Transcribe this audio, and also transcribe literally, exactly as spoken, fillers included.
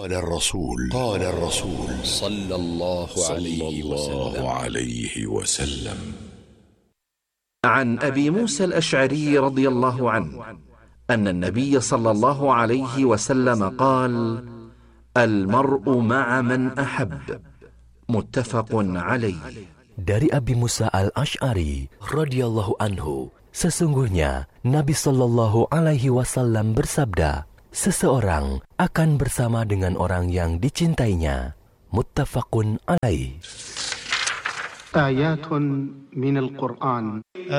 قال الرسول قال الرسول صلى الله عليه وسلم, عليه وسلم عن أبي موسى الأشعري رضي الله عنه أن النبي صلى الله عليه وسلم قال: المرء مع من أحب. متفق عليه. Dari Abi Musa al-Ash'ari radhiyallahu anhu, sesungguhnya Nabi sallallahu alaihi wasallam bersabda, seseorang akan bersama dengan orang yang dicintainya. Muttafaqun alaih. Ayatun minal Qur'an.